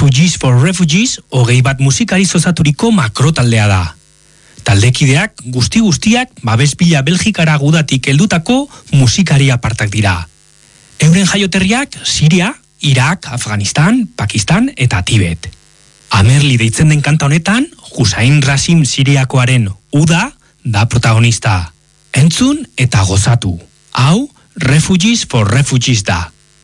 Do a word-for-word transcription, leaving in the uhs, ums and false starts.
Refugees for Refugees hogei bat musikariz osaturiko makrotaldea da. Taldekideak guzti-guztiak babesbila Belgikara gudatik heldutako musikari apartak dira. Euren jaioterriak Siria, Irak, Afganistan, Pakistan eta Tibet. Amerli deitzen den kanta honetan, Hussein Rasim Siriakoaren Uda da protagonista. Entzun eta gozatu. Hau, Refugees for Refugees da.